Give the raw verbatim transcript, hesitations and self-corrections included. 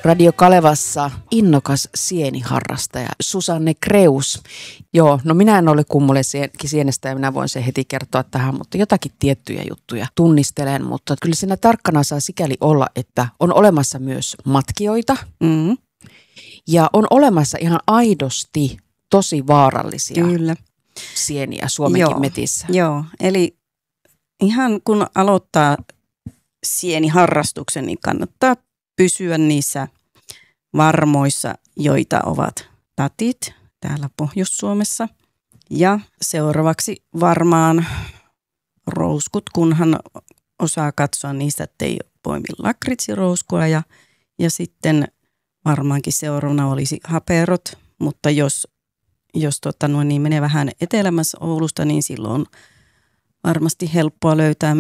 Radio Kalevassa innokas sieniharrastaja Susanne Kreus. Joo, no minä en ole kummule sienestä ja minä voin se heti kertoa tähän, mutta jotakin tiettyjä juttuja tunnistelen. Mutta kyllä siinä tarkkana saa sikäli olla, että on olemassa myös matkijoita Mm. ja on olemassa ihan aidosti tosi vaarallisia Kyllä. sieniä Suomenkin Joo. metissä. Joo, eli ihan kun aloittaa sieniharrastuksen, niin kannattaa pysyä niissä varmoissa, joita ovat tatit täällä Pohjois-Suomessa. Ja seuraavaksi varmaan rouskut, kunhan osaa katsoa niistä, ettei poimi lakritsirouskua. Ja, ja sitten varmaankin seuraavana olisi haperot, mutta jos, jos tota, no, niin menee vähän etelämässä Oulusta, niin silloin on varmasti helppoa löytää